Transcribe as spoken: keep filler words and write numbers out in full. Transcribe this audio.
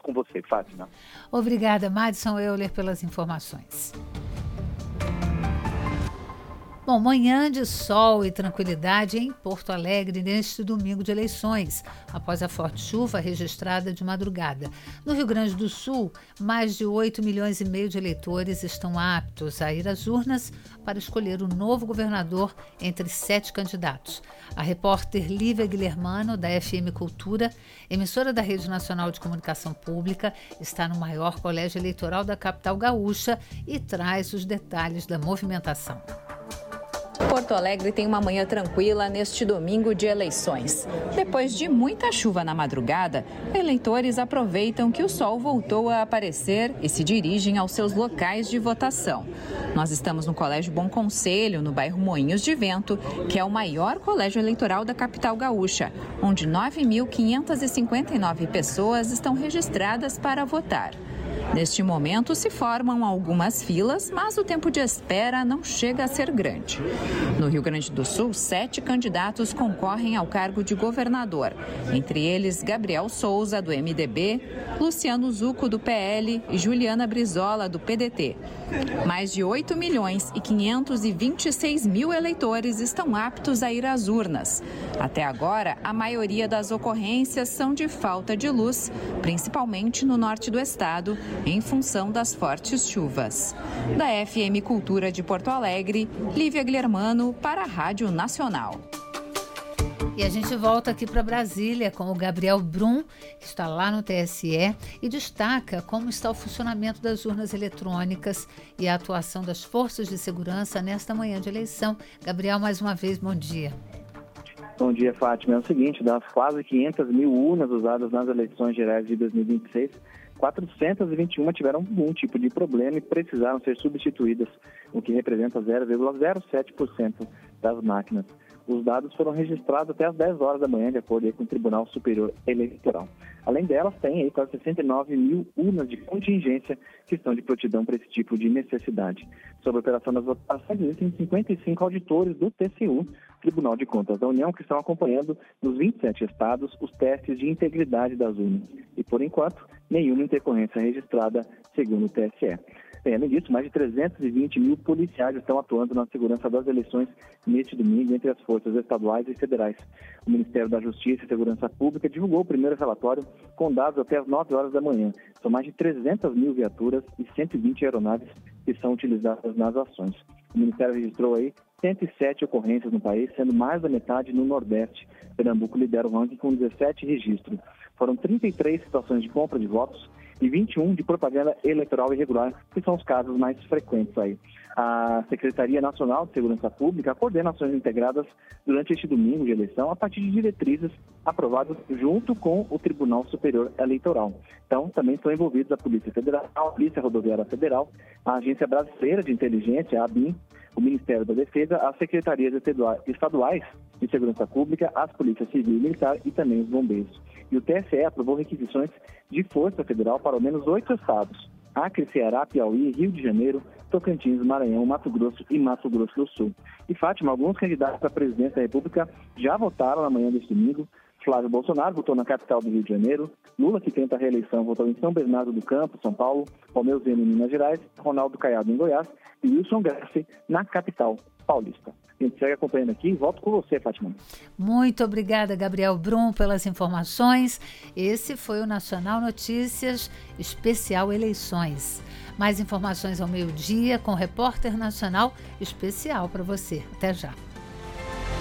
com você, Fátima. Obrigada, Madison Euler, pelas informações. Bom, manhã de sol e tranquilidade em Porto Alegre neste domingo de eleições, após a forte chuva registrada de madrugada. No Rio Grande do Sul, mais de oito milhões e meio de eleitores estão aptos a ir às urnas para escolher o novo governador entre sete candidatos. A repórter Lívia Guilhermano, da F M Cultura, emissora da Rede Nacional de Comunicação Pública, está no maior colégio eleitoral da capital gaúcha e traz os detalhes da movimentação. Porto Alegre tem uma manhã tranquila neste domingo de eleições. Depois de muita chuva na madrugada, eleitores aproveitam que o sol voltou a aparecer e se dirigem aos seus locais de votação. Nós estamos no Colégio Bom Conselho, no bairro Moinhos de Vento, que é o maior colégio eleitoral da capital gaúcha, onde nove mil quinhentas e cinquenta e nove pessoas estão registradas para votar. Neste momento se formam algumas filas, mas o tempo de espera não chega a ser grande. No Rio Grande do Sul, sete candidatos concorrem ao cargo de governador, entre eles Gabriel Souza, do M D B, Luciano Zucco, do P L e Juliana Brizola, do P D T. Mais de oito milhões e quinhentos e vinte e seis mil eleitores estão aptos a ir às urnas. Até agora, a maioria das ocorrências são de falta de luz, principalmente no norte do estado, em função das fortes chuvas. Da F M Cultura de Porto Alegre, Lívia Guilhermano para a Rádio Nacional. E a gente volta aqui para Brasília com o Gabriel Brum, que está lá no T S E e destaca como está o funcionamento das urnas eletrônicas e a atuação das forças de segurança nesta manhã de eleição. Gabriel, mais uma vez, bom dia. Bom dia, Fátima. É o seguinte, das quase quinhentas mil urnas usadas nas eleições gerais de dois mil e vinte e seis, quatrocentas e vinte e uma tiveram algum tipo de problema e precisaram ser substituídas, o que representa zero vírgula zero sete por cento das máquinas. Os dados foram registrados até às dez horas da manhã, de acordo com o Tribunal Superior Eleitoral. Além delas, tem aí quase sessenta e nove mil urnas de contingência que estão de prontidão para esse tipo de necessidade. Sobre a operação das votações, existem cinquenta e cinco auditores do T C U, Tribunal de Contas da União, que estão acompanhando nos vinte e sete estados os testes de integridade das urnas. E, por enquanto, nenhuma intercorrência registrada, segundo o T S E. Bem, além disso, mais de trezentos e vinte mil policiais estão atuando na segurança das eleições neste domingo entre as forças estaduais e federais. O Ministério da Justiça e Segurança Pública divulgou o primeiro relatório com dados até as nove horas da manhã. São mais de trezentas mil viaturas e cento e vinte aeronaves que são utilizadas nas ações. O Ministério registrou aí cento e sete ocorrências no país, sendo mais da metade no Nordeste. Pernambuco lidera o ranking com dezessete registros. Foram trinta e três situações de compra de votos e vinte e um de propaganda eleitoral irregular, que são os casos mais frequentes aí. A Secretaria Nacional de Segurança Pública coordena ações integradas durante este domingo de eleição a partir de diretrizes aprovadas junto com o Tribunal Superior Eleitoral. Então, também estão envolvidos a Polícia Federal, a Polícia Rodoviária Federal, a Agência Brasileira de Inteligência, a ABIN, o Ministério da Defesa, as Secretarias Estaduais de Segurança Pública, as Polícias Civil e Militar e também os bombeiros. E o T S E aprovou requisições de força federal para ao menos oito estados: Acre, Ceará, Piauí, Rio de Janeiro, Tocantins, Maranhão, Mato Grosso e Mato Grosso do Sul. E, Fátima, alguns candidatos à presidência da República já votaram na manhã deste domingo. Flávio Bolsonaro votou na capital do Rio de Janeiro, Lula, que tenta a reeleição, votou em São Bernardo do Campo, São Paulo, Romeu Zema em Minas Gerais, Ronaldo Caiado em Goiás e Wilson Grace na capital paulista. A gente segue acompanhando aqui e volto com você, Fátima. Muito obrigada, Gabriel Brum, pelas informações. Esse foi o Nacional Notícias Especial Eleições. Mais informações ao meio-dia com o Repórter Nacional Especial para você. Até já.